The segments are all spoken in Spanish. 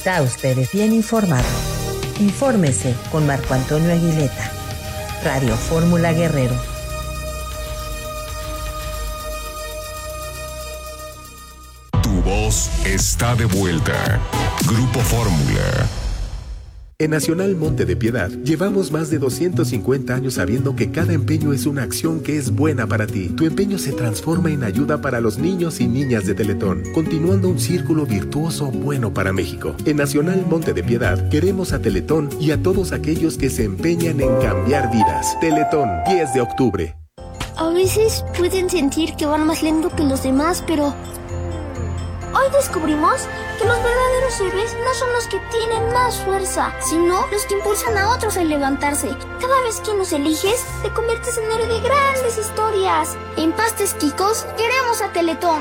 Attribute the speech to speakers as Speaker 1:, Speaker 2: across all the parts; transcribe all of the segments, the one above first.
Speaker 1: Está usted bien informado. Infórmese con Marco Antonio Aguileta. Radio Fórmula Guerrero.
Speaker 2: Tu voz está de vuelta. Grupo Fórmula.
Speaker 3: En Nacional Monte de Piedad llevamos más de 250 años sabiendo que cada empeño es una acción que es buena para ti. Tu empeño se transforma en ayuda para los niños y niñas de Teletón, continuando un círculo virtuoso bueno para México. En Nacional Monte de Piedad queremos a Teletón y a todos aquellos que se empeñan en cambiar vidas. Teletón, 10 de octubre.
Speaker 4: A veces pueden sentir que van más lento que los demás, pero hoy descubrimos que los verdaderos héroes no son los que tienen más fuerza, sino los que impulsan a otros a levantarse. Cada vez que nos eliges, te conviertes en héroe de grandes historias. En Pastes Quicos, queremos a Teletón.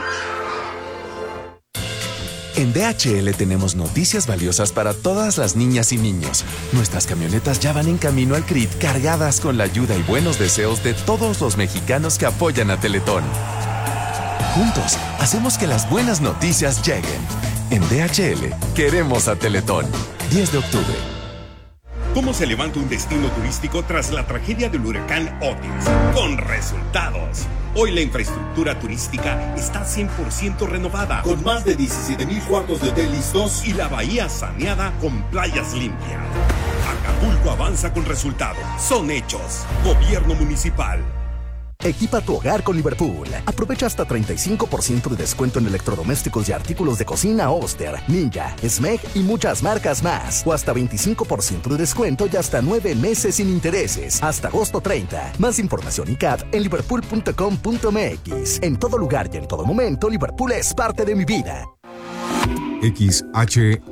Speaker 5: En DHL tenemos noticias valiosas para todas las niñas y niños. Nuestras camionetas ya van en camino al CRIT cargadas con la ayuda y buenos deseos de todos los mexicanos que apoyan a Teletón. Juntos, hacemos que las buenas noticias lleguen. En DHL, queremos a Teletón. 10 de octubre.
Speaker 6: ¿Cómo se levanta un destino turístico tras la tragedia del huracán Otis? Con resultados. Hoy la infraestructura turística está 100% renovada,
Speaker 7: con más de 17,000 cuartos de hotel listos
Speaker 6: y la bahía saneada con playas limpias. Acapulco avanza con resultados. Son hechos. Gobierno municipal.
Speaker 8: Equipa tu hogar con Liverpool. Aprovecha hasta 35% de descuento en electrodomésticos y artículos de cocina Oster, Ninja, Smeg y muchas marcas más. O hasta 25% de descuento y hasta 9 meses sin intereses. Hasta agosto 30. Más información y CAT en liverpool.com.mx. En todo lugar y en todo momento, Liverpool es parte de mi vida.
Speaker 2: XHAGR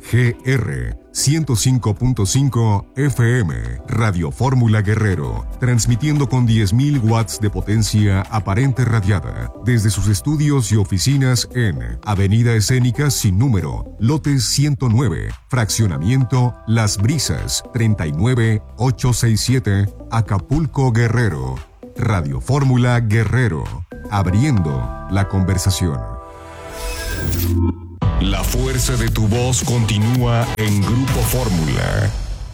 Speaker 2: 105.5 FM, Radio Fórmula Guerrero, transmitiendo con 10.000 watts de potencia aparente radiada, desde sus estudios y oficinas en Avenida Escénica sin número, lote 109, fraccionamiento Las Brisas, 39867, Acapulco, Guerrero. Radio Fórmula Guerrero, abriendo la conversación. La fuerza de tu voz continúa en Grupo Fórmula.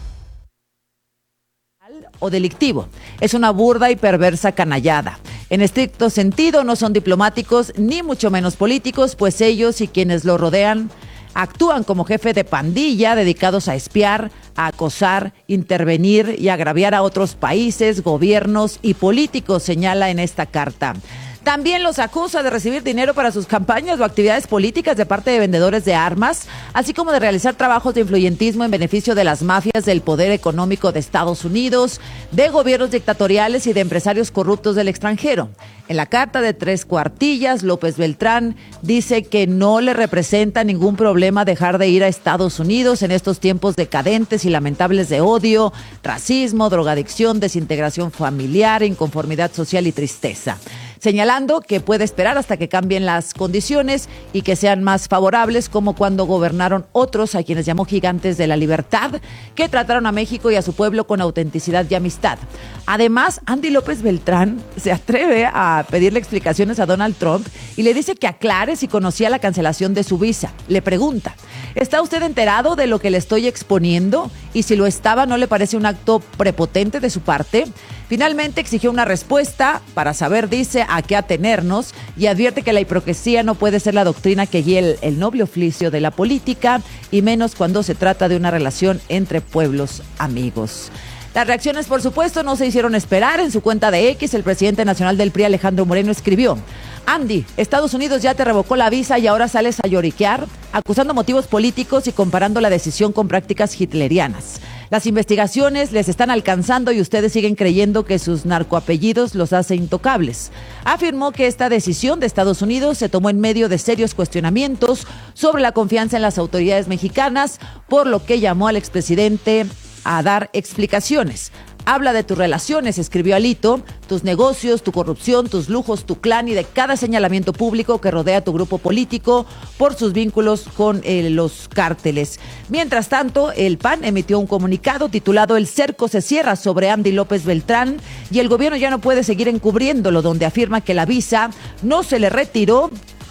Speaker 9: O delictivo. Es una burda y perversa canallada. En estricto sentido, no son diplomáticos ni mucho menos políticos, pues ellos y quienes lo rodean actúan como jefe de pandilla dedicados a espiar, a acosar, intervenir y agraviar a otros países, gobiernos y políticos, señala en esta carta. También los acusa de recibir dinero para sus campañas o actividades políticas de parte de vendedores de armas, así como de realizar trabajos de influyentismo en beneficio de las mafias del poder económico de Estados Unidos, de gobiernos dictatoriales y de empresarios corruptos del extranjero. En la carta de 3 cuartillas, López Beltrán dice que no le representa ningún problema dejar de ir a Estados Unidos en estos tiempos decadentes y lamentables de odio, racismo, drogadicción, desintegración familiar, inconformidad social y tristeza, señalando que puede esperar hasta que cambien las condiciones y que sean más favorables, como cuando gobernaron otros a quienes llamó gigantes de la libertad, que trataron a México y a su pueblo con autenticidad y amistad. Además, Andy López Beltrán se atreve a pedirle explicaciones a Donald Trump y le dice que aclare si conocía la cancelación de su visa. Le pregunta: ¿está usted enterado de lo que le estoy exponiendo? Y si lo estaba, ¿no le parece un acto prepotente de su parte? Finalmente exigió una respuesta para saber, dice, a qué atenernos, y advierte que la hipocresía no puede ser la doctrina que guíe el noble oficio de la política, y menos cuando se trata de una relación entre pueblos amigos. Las reacciones, por supuesto, no se hicieron esperar. En su cuenta de X, el presidente nacional del PRI, Alejandro Moreno, escribió: Andy, Estados Unidos ya te revocó la visa y ahora sales a lloriquear, acusando motivos políticos y comparando la decisión con prácticas hitlerianas. Las investigaciones les están alcanzando y ustedes siguen creyendo que sus narcoapellidos los hace intocables. Afirmó que esta decisión de Estados Unidos se tomó en medio de serios cuestionamientos sobre la confianza en las autoridades mexicanas, por lo que llamó al expresidente a dar explicaciones. Habla de tus relaciones, escribió Alito, tus negocios, tu corrupción, tus lujos, tu clan y de cada señalamiento público que rodea a tu grupo político por sus vínculos con los cárteles. Mientras tanto, el PAN emitió un comunicado titulado "El cerco se cierra" sobre Andy López Beltrán, y el gobierno ya no puede seguir encubriéndolo, donde afirma que la visa no se le retiró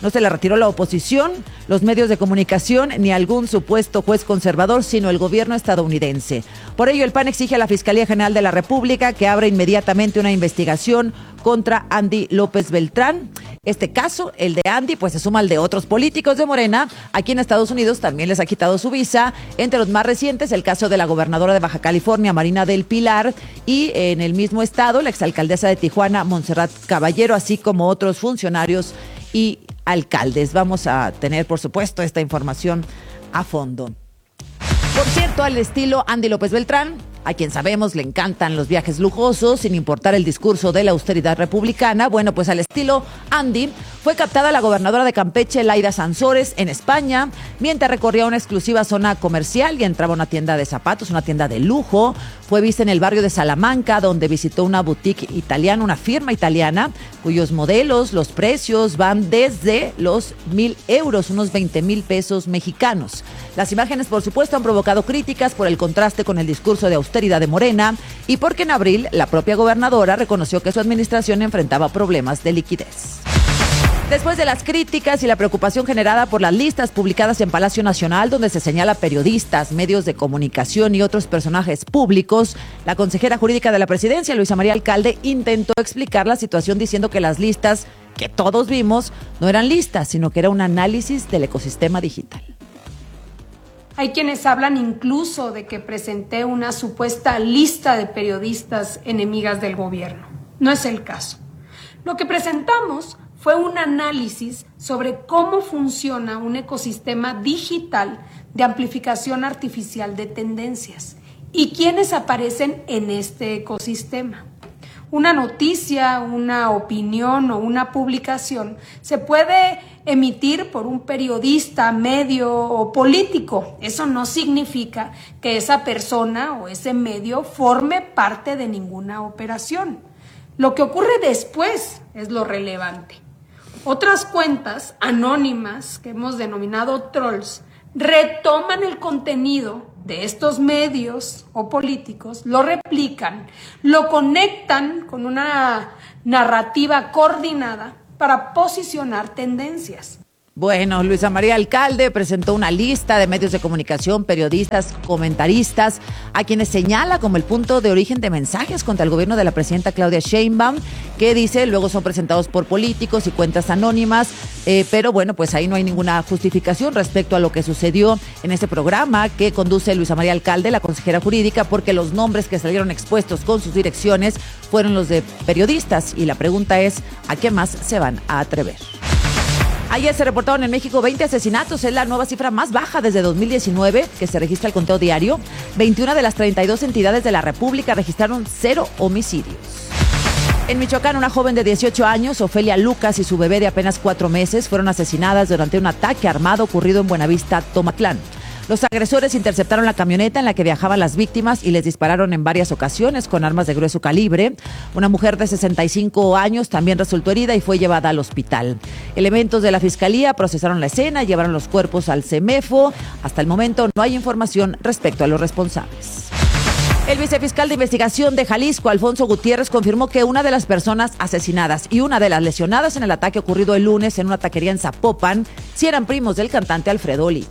Speaker 9: No se le retiró la oposición, los medios de comunicación ni algún supuesto juez conservador, sino el gobierno estadounidense. Por ello, el PAN exige a la Fiscalía General de la República que abra inmediatamente una investigación contra Andy López Beltrán. Este caso, el de Andy, pues se suma al de otros políticos de Morena. Aquí en Estados Unidos también les ha quitado su visa. Entre los más recientes, el caso de la gobernadora de Baja California, Marina del Pilar, y en el mismo estado, la exalcaldesa de Tijuana, Montserrat Caballero, así como otros funcionarios y alcaldes. Vamos a tener, por supuesto, esta información a fondo. Por cierto, al estilo Andy López Beltrán, a quien sabemos le encantan los viajes lujosos, sin importar el discurso de la austeridad republicana. Bueno, pues al estilo Andy, fue captada la gobernadora de Campeche, Laida Sansores, en España, mientras recorría una exclusiva zona comercial y entraba a una tienda de zapatos, una tienda de lujo. Fue vista en el barrio de Salamanca, donde visitó una boutique italiana, una firma italiana, cuyos modelos, los precios van desde los 1,000 euros, unos 20,000 pesos mexicanos. Las imágenes, por supuesto, han provocado críticas por el contraste con el discurso de austeridad de Morena y porque en abril la propia gobernadora reconoció que su administración enfrentaba problemas de liquidez. Después de las críticas y la preocupación generada por las listas publicadas en Palacio Nacional, donde se señala periodistas, medios de comunicación y otros personajes públicos, la consejera jurídica de la presidencia, Luisa María Alcalde, intentó explicar la situación diciendo que las listas que todos vimos no eran listas, sino que era un análisis del ecosistema digital.
Speaker 10: Hay quienes hablan incluso de que presenté una supuesta lista de periodistas enemigas del gobierno. No es el caso. Lo que presentamos fue un análisis sobre cómo funciona un ecosistema digital de amplificación artificial de tendencias y quiénes aparecen en este ecosistema. Una noticia, una opinión o una publicación se puede emitir por un periodista, medio o político. Eso no significa que esa persona o ese medio forme parte de ninguna operación. Lo que ocurre después es lo relevante. Otras cuentas anónimas, que hemos denominado trolls, retoman el contenido de estos medios o políticos, lo replican, lo conectan con una narrativa coordinada para posicionar tendencias.
Speaker 9: Bueno, Luisa María Alcalde presentó una lista de medios de comunicación, periodistas, comentaristas, a quienes señala como el punto de origen de mensajes contra el gobierno de la presidenta Claudia Sheinbaum, que dice luego son presentados por políticos y cuentas anónimas, pero bueno, pues ahí no hay ninguna justificación respecto a lo que sucedió en este programa que conduce Luisa María Alcalde, la consejera jurídica, porque los nombres que salieron expuestos con sus direcciones fueron los de periodistas y la pregunta es, ¿a qué más se van a atrever? Ayer se reportaron en México 20 asesinatos, es la nueva cifra más baja desde 2019 que se registra el conteo diario. 21 de las 32 entidades de la República registraron 0 homicidios. En Michoacán, una joven de 18 años, Ofelia Lucas, y su bebé de apenas 4 meses fueron asesinadas durante un ataque armado ocurrido en Buenavista, Tomatlán. Los agresores interceptaron la camioneta en la que viajaban las víctimas y les dispararon en varias ocasiones con armas de grueso calibre. Una mujer de 65 años también resultó herida y fue llevada al hospital. Elementos de la Fiscalía procesaron la escena y llevaron los cuerpos al CEMEFO. Hasta el momento no hay información respecto a los responsables. El vicefiscal de investigación de Jalisco, Alfonso Gutiérrez, confirmó que una de las personas asesinadas y una de las lesionadas en el ataque ocurrido el lunes en una taquería en Zapopan sí eran primos del cantante Alfredo Olivas.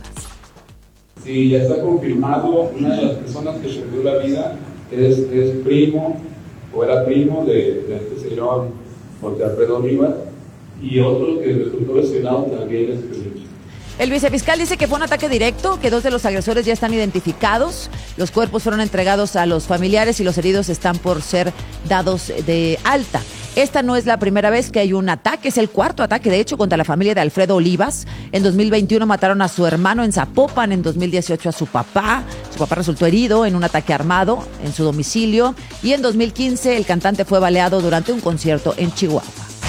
Speaker 11: Sí, ya está confirmado, una de las personas que perdió la vida es primo, o era primo de este señor José Alfredo Olivas, y otro que resultó lesionado también es primo.
Speaker 9: El vicefiscal dice que fue un ataque directo, que 2 de los agresores ya están identificados, los cuerpos fueron entregados a los familiares y los heridos están por ser dados de alta. Esta no es la primera vez que hay un ataque, es el cuarto ataque, de hecho, contra la familia de Alfredo Olivas. En 2021 mataron a su hermano en Zapopan, en 2018 a su papá. Su papá resultó herido en un ataque armado en su domicilio y en 2015 el cantante fue baleado durante un concierto en Chihuahua.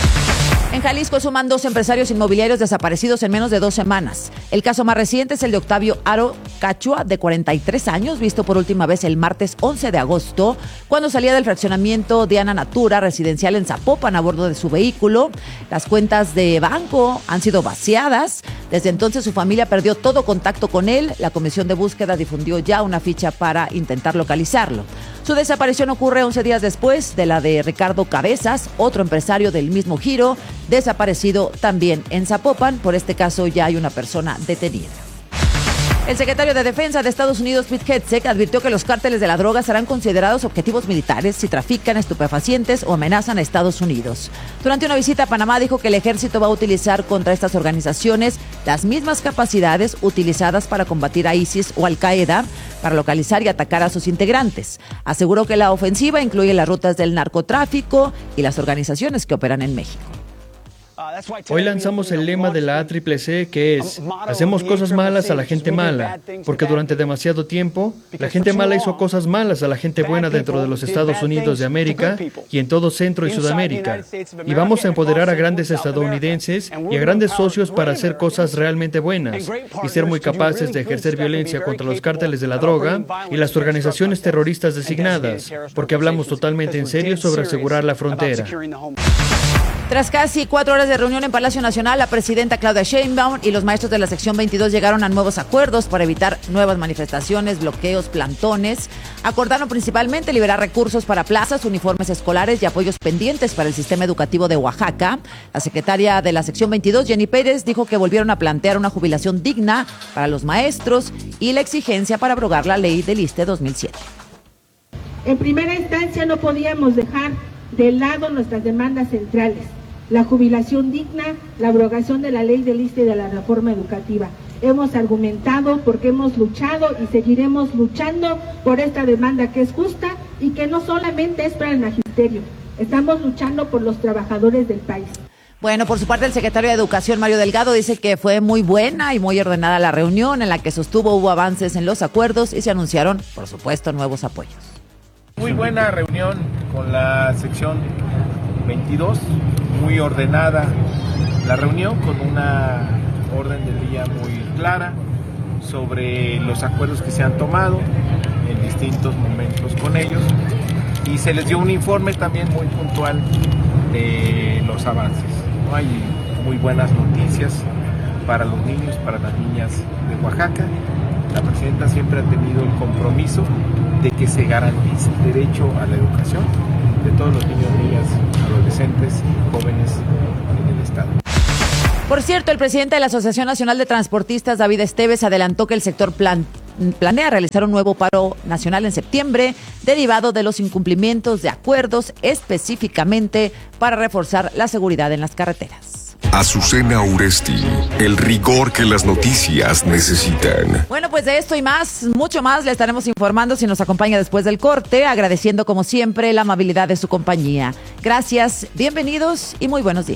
Speaker 9: En Jalisco suman 2 empresarios inmobiliarios desaparecidos en menos de 2 semanas. El caso más reciente es el de Octavio Aro Cachua, de 43 años, visto por última vez el martes 11 de agosto, cuando salía del fraccionamiento Diana Natura, residencial en Zapopan, a bordo de su vehículo. Las cuentas de banco han sido vaciadas. Desde entonces su familia perdió todo contacto con él. La Comisión de Búsqueda difundió ya una ficha para intentar localizarlo. Su desaparición ocurre 11 días después de la de Ricardo Cabezas, otro empresario del mismo giro, desaparecido también en Zapopan. Por este caso ya hay una persona detenida. El secretario de Defensa de Estados Unidos, Pete Hegseth, advirtió que los cárteles de la droga serán considerados objetivos militares si trafican estupefacientes o amenazan a Estados Unidos. Durante una visita a Panamá dijo que el ejército va a utilizar contra estas organizaciones las mismas capacidades utilizadas para combatir a ISIS o Al-Qaeda para localizar y atacar a sus integrantes. Aseguró que la ofensiva incluye las rutas del narcotráfico y las organizaciones que operan en México.
Speaker 12: Hoy lanzamos el lema de la ACCC, que es: hacemos cosas malas a la gente mala, porque durante demasiado tiempo la gente mala hizo cosas malas a la gente buena dentro de los Estados Unidos de América y en todo Centro y Sudamérica. Y vamos a empoderar a grandes estadounidenses y a grandes socios para hacer cosas realmente buenas y ser muy capaces de ejercer violencia contra los cárteles de la droga y las organizaciones terroristas designadas, porque hablamos totalmente en serio sobre asegurar la frontera.
Speaker 9: Tras casi 4 horas de reunión en Palacio Nacional, la presidenta Claudia Sheinbaum y los maestros de la sección 22 llegaron a nuevos acuerdos para evitar nuevas manifestaciones, bloqueos, plantones. Acordaron principalmente liberar recursos para plazas, uniformes escolares y apoyos pendientes para el sistema educativo de Oaxaca. La secretaria de la sección 22, Jenny Pérez, dijo que volvieron a plantear una jubilación digna para los maestros y la exigencia para abrogar la ley del ISSSTE 2007.
Speaker 13: En primera instancia no podíamos dejar de lado nuestras demandas centrales: la jubilación digna, la abrogación de la ley del ISSSTE y de la reforma educativa. Hemos argumentado porque hemos luchado y seguiremos luchando por esta demanda que es justa y que no solamente es para el magisterio. Estamos luchando por los trabajadores del país.
Speaker 9: Bueno, por su parte, el secretario de Educación, Mario Delgado, dice que fue muy buena y muy ordenada la reunión en la que hubo avances en los acuerdos y se anunciaron, por supuesto, nuevos apoyos.
Speaker 14: Muy buena reunión con la sección 22, muy ordenada la reunión, con una orden del día muy clara sobre los acuerdos que se han tomado en distintos momentos con ellos, y se les dio un informe también muy puntual de los avances. Hay muy buenas noticias para los niños, para las niñas de Oaxaca. La presidenta siempre ha tenido el compromiso de que se garantice el derecho a la educación de todos los niños, niñas, adolescentes y jóvenes en el Estado.
Speaker 9: Por cierto, el presidente de la Asociación Nacional de Transportistas, David Esteves, adelantó que el sector planea realizar un nuevo paro nacional en septiembre, derivado de los incumplimientos de acuerdos, específicamente para reforzar la seguridad en las carreteras.
Speaker 2: Azucena Uresti, el rigor que las noticias necesitan.
Speaker 9: Bueno, pues de esto y más, mucho más, le estaremos informando si nos acompaña después del corte, agradeciendo como siempre la amabilidad de su compañía. Gracias, bienvenidos y muy buenos días.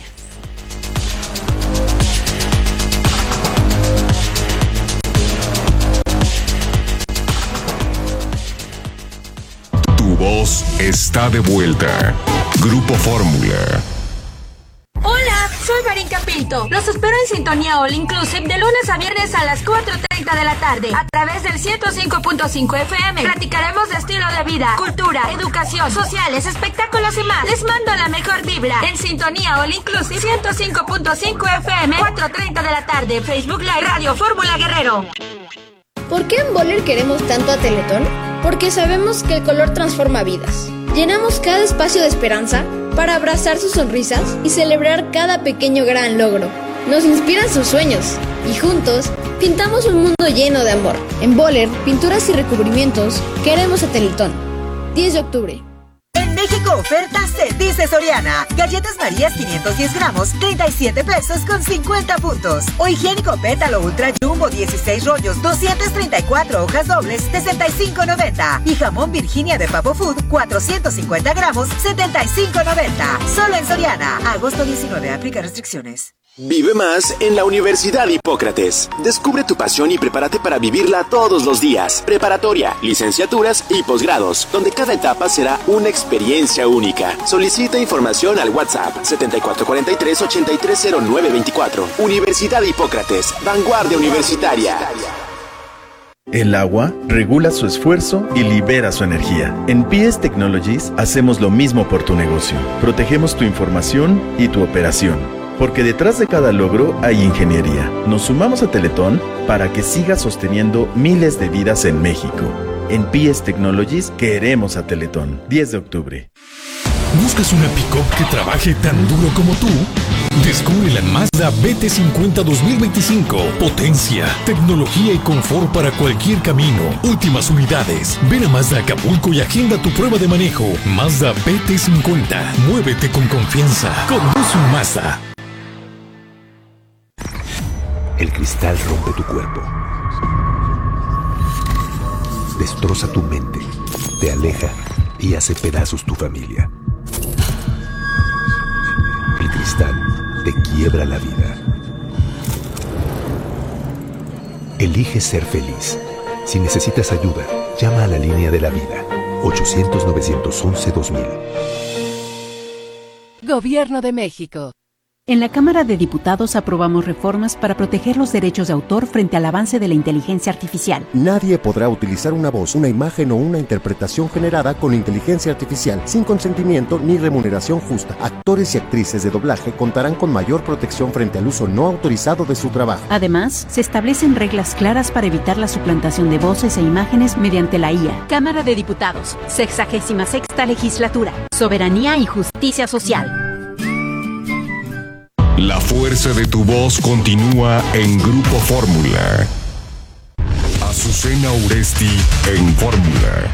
Speaker 2: Tu voz está de vuelta. Grupo Fórmula.
Speaker 15: Hola, soy Marinka Pinto. Los espero en Sintonía All Inclusive de lunes a viernes a las 4:30 de la tarde a través del 105.5 FM. Platicaremos de estilo de vida, cultura, educación, sociales, espectáculos y más. Les mando la mejor vibra en Sintonía All Inclusive 105.5 FM, 4:30 de la tarde. Facebook Live, Radio Fórmula Guerrero.
Speaker 16: ¿Por qué en Boller queremos tanto a Teletón? Porque sabemos que el color transforma vidas. Llenamos cada espacio de esperanza para abrazar sus sonrisas y celebrar cada pequeño gran logro. Nos inspiran sus sueños y juntos pintamos un mundo lleno de amor. En Boller, pinturas y recubrimientos, queremos a Teletón. 10 de octubre.
Speaker 17: En México ofertas se dice Soriana. Galletas Marías 510 gramos, 37 pesos con 50 puntos. O higiénico Pétalo Ultra Jumbo 16 rollos, 234 hojas dobles, 65.90. Y jamón Virginia de Pavo Food, 450 gramos, 75.90. Solo en Soriana. Agosto 19. Aplica restricciones.
Speaker 18: Vive más en la Universidad Hipócrates. Descubre tu pasión y prepárate para vivirla todos los días. Preparatoria, licenciaturas y posgrados, donde cada etapa será una experiencia única. Solicita información al WhatsApp 7443-830924. Universidad Hipócrates, vanguardia universitaria.
Speaker 19: El agua regula su esfuerzo y libera su energía. En PS Technologies hacemos lo mismo por tu negocio. Protegemos tu información y tu operación. Porque detrás de cada logro hay ingeniería. Nos sumamos a Teletón para que siga sosteniendo miles de vidas en México. En PS Technologies queremos a Teletón. 10 de octubre.
Speaker 20: ¿Buscas una pick-up que trabaje tan duro como tú? Descubre la Mazda BT50 2025. Potencia, tecnología y confort para cualquier camino. Últimas unidades. Ven a Mazda Acapulco y agenda tu prueba de manejo. Mazda BT50. Muévete con confianza. Conduce un Mazda.
Speaker 21: El cristal rompe tu cuerpo. Destroza tu mente. Te aleja y hace pedazos tu familia. El cristal te quiebra la vida. Elige ser feliz. Si necesitas ayuda, llama a la línea de la vida. 800-911-2000.
Speaker 22: Gobierno de México. En la Cámara de Diputados aprobamos reformas para proteger los derechos de autor frente al avance de la inteligencia artificial.
Speaker 23: Nadie podrá utilizar una voz, una imagen o una interpretación generada con inteligencia artificial sin consentimiento ni remuneración justa. Actores y actrices de doblaje contarán con mayor protección frente al uso no autorizado de su trabajo.
Speaker 22: Además, se establecen reglas claras para evitar la suplantación de voces e imágenes mediante la IA. Cámara de Diputados, 66ª Legislatura. Soberanía y justicia social.
Speaker 2: La fuerza de tu voz continúa en Grupo Fórmula. Azucena Uresti en Fórmula.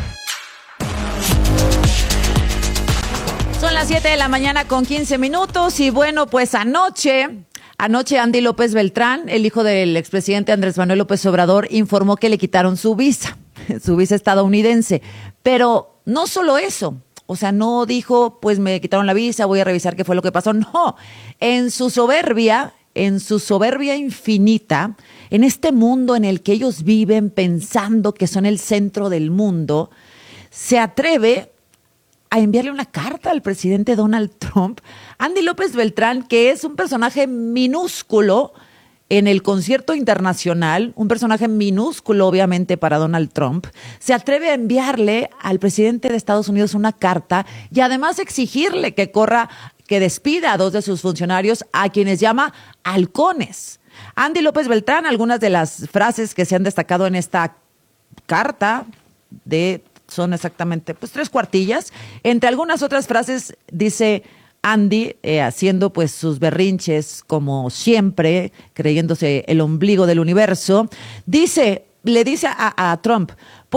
Speaker 9: Son las 7 de la mañana con 15 minutos y bueno, pues anoche Andy López Beltrán, el hijo del expresidente Andrés Manuel López Obrador, informó que le quitaron su visa estadounidense. Pero no solo eso. O sea, no dijo, pues me quitaron la visa, voy a revisar qué fue lo que pasó. No, en su soberbia infinita, en este mundo en el que ellos viven pensando que son el centro del mundo, se atreve a enviarle una carta al presidente Donald Trump. Andy López Beltrán, que es un personaje minúsculo en el concierto internacional, un personaje minúsculo obviamente para Donald Trump, se atreve a enviarle al presidente de Estados Unidos una carta y además exigirle que despida a 2 de sus funcionarios, a quienes llama halcones. Andy López Beltrán, algunas de las frases que se han destacado en esta carta son exactamente 3 cuartillas. Entre algunas otras frases dice Andy, haciendo pues sus berrinches como siempre, creyéndose el ombligo del universo, le dice a Trump: